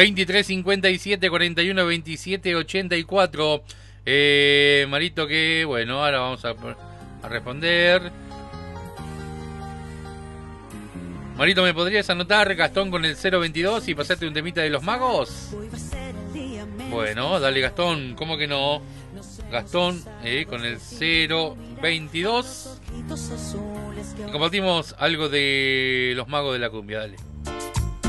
23 57 41 27 84. Marito, que bueno, ahora vamos a responder. Marito, ¿me podrías anotar Gastón con el 022 y pasarte un temita de los magos? Bueno, dale Gastón, ¿cómo que no? Gastón con el 022. Y compartimos algo de los magos de la cumbia, dale.